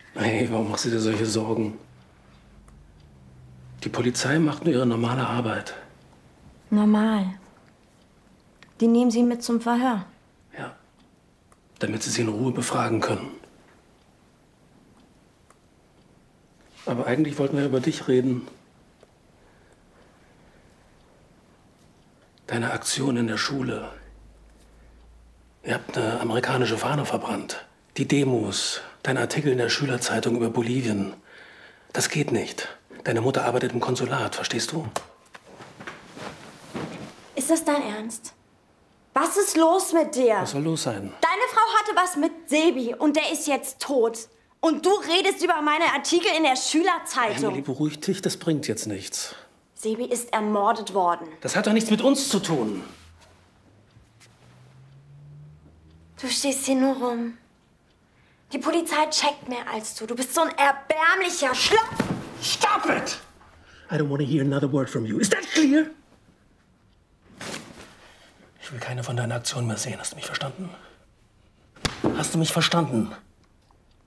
Hey, warum machst du dir solche Sorgen? Die Polizei macht nur ihre normale Arbeit. Normal. Die nehmen Sie mit zum Verhör. Ja, damit sie in Ruhe befragen können. Aber eigentlich wollten wir über dich reden. Deine Aktion in der Schule. Ihr habt eine amerikanische Fahne verbrannt. Die Demos, dein Artikel in der Schülerzeitung über Bolivien. Das geht nicht. Deine Mutter arbeitet im Konsulat, verstehst du? Ist das dein Ernst? Was ist los mit dir? Was soll los sein? Deine Frau hatte was mit Sebi und der ist jetzt tot. Und du redest über meine Artikel in der Schülerzeitung. Emily, beruhig dich, das bringt jetzt nichts. Sebi ist ermordet worden. Das hat doch nichts mit uns zu tun. Du stehst hier nur rum. Die Polizei checkt mehr als du. Du bist so ein erbärmlicher Schlapp. Stop it! I don't want to hear another word from you. Is that clear? Ich will keine von deinen Aktionen mehr sehen. Hast du mich verstanden? Hast du mich verstanden?